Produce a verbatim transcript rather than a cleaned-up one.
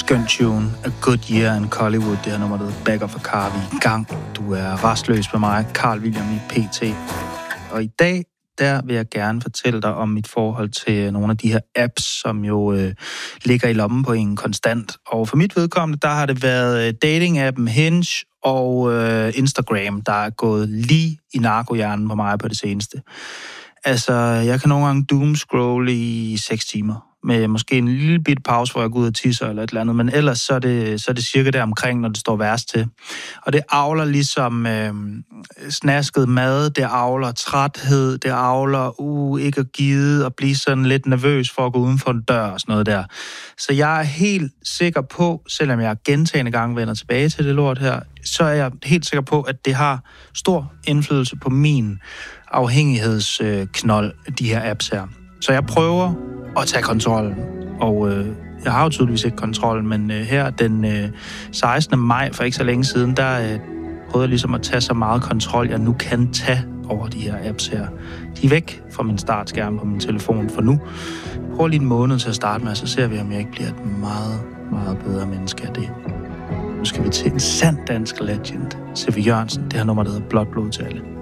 skøn tune. A Good Year in Hollywood. Det her nummer, der hedder Back of a Car. Vi er i gang. Du er restløs med mig, Carl William i P T. Og i dag, der vil jeg gerne fortælle dig om mit forhold til nogle af de her apps, som jo øh, ligger i lommen på en konstant. Og for mit vedkommende, der har det været dating-appen Hinge og øh, Instagram, der er gået lige i narkohjernen på mig på det seneste. Altså, jeg kan nogle gange doomscrolle i seks timer. Med måske en lille bit pause, hvor jeg går ud og tisser eller et eller andet, men ellers så er det, så er det cirka der omkring, når det står værst til. Og det avler ligesom øh, snasket mad, det avler træthed, det avler uh, ikke at gide og blive sådan lidt nervøs for at gå uden for en dør og sådan noget der. Så jeg er helt sikker på, selvom jeg gentagne gange vender tilbage til det lort her, så er jeg helt sikker på, at det har stor indflydelse på min afhængighedsknold, de her apps her. Så jeg prøver at tage kontrollen. Og øh, jeg har jo tydeligvis ikke kontrollen, men øh, her den øh, sekstende maj, for ikke så længe siden, der øh, prøvede jeg ligesom at tage så meget kontrol, jeg nu kan tage over de her apps her. De er væk fra min startskærm på min telefon for nu. Prøv lige en måned til at starte med, så ser vi, om jeg ikke bliver et meget, meget bedre menneske af det. Nu skal vi til en sand dansk legend, C V Jørgensen. Det her nummer, der hedder Blåt blod til alle.